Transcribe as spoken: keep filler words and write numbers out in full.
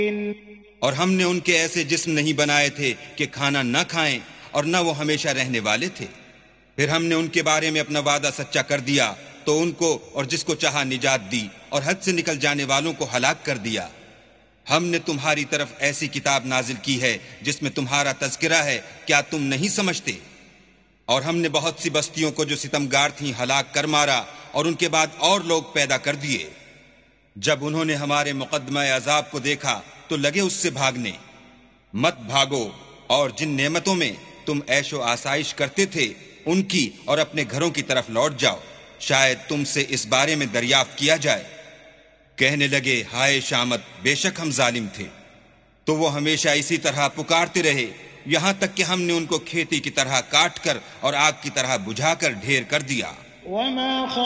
और हमने उनके ऐसे जिस्म नहीं बनाए थे कि खाना न खाएं और न वो हमेशा रहने वाले थे। फिर हमने उनके बारे में अपना वादा सच्चा कर दिया तो उनको और जिसको चाहा निजात दी और हद से निकल जाने वालों को हलाक कर दिया। हमने तुम्हारी तरफ ऐसी किताब नाजिल की है जिसमें तुम्हारा तज़किरा है, क्या तुम नहीं समझते? और हमने बहुत सी बस्तियों को जो सितमगार थीं हलाक कर मारा और उनके बाद और लोग पैदा कर दिए। जब उन्होंने हमारे मुकद्दमा अज़ाब को देखा तो लगे उससे भागने। मत भागो और जिन नेमतों में तुम ऐशो आसाइश करते थे उनकी और अपने घरों की तरफ लौट जाओ, शायद तुमसे इस बारे में दरियाफ्त किया जाए। कहने लगे, हाय शामत, बेशक हम जालिम थे। तो वो हमेशा इसी तरह पुकारते रहे यहां तक कि हमने उनको खेती की तरह काट कर और आग की तरह बुझाकर ढेर कर दिया।